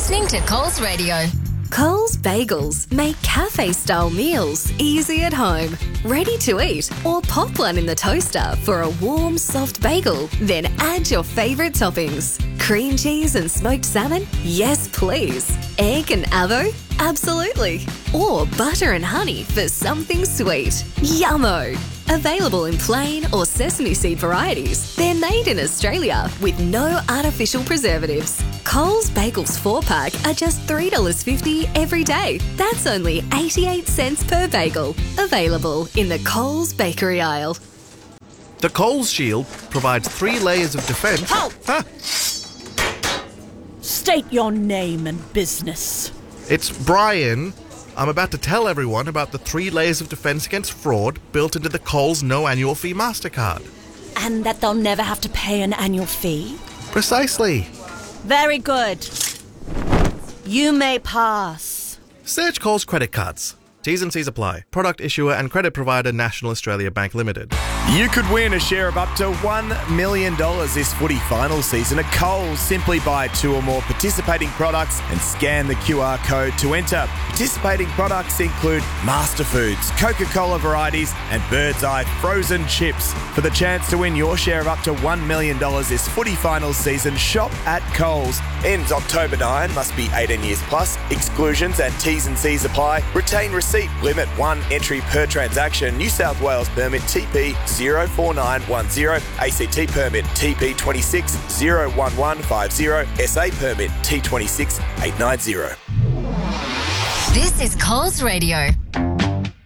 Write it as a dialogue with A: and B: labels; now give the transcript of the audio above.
A: listening to Coles Radio.
B: Coles Bagels make cafe-style meals easy at home. Ready to eat or pop one in the toaster for a warm, soft bagel. Then add your favourite toppings. Cream cheese and smoked salmon? Yes, please. Egg and avo? Absolutely. Or butter and honey for something sweet. Yummo! Available in plain or sesame seed varieties. They're made in Australia with no artificial preservatives. Coles Bagels 4-pack are just $3.50 every day. That's only 88 cents per bagel. Available in the Coles bakery aisle.
C: The Coles Shield provides 3 layers of defence.
D: Halt! State your name and business.
C: It's Brian. I'm about to tell everyone about the 3 layers of defence against fraud built into the Coles No Annual Fee MasterCard.
D: And that they'll never have to pay an annual fee?
C: Precisely.
D: Very good. You may pass.
C: Search Coles credit cards. T's and C's apply. Product issuer and credit provider National Australia Bank Limited.
E: You could win a share of up to $1 million this footy final season at Coles. Simply buy 2 or more participating products and scan the QR code to enter. Participating products include Master Foods, Coca-Cola varieties and Bird's Eye frozen chips. For the chance to win your share of up to $1 million this footy final season, shop at Coles. Ends October 9, must be 18 years plus. Exclusions and T's and C's apply. Retain receipt. Limit 1 entry per transaction. New South Wales permit TP 04910. ACT permit TP 26 01150. SA permit T26 890.
A: This is Coles Radio.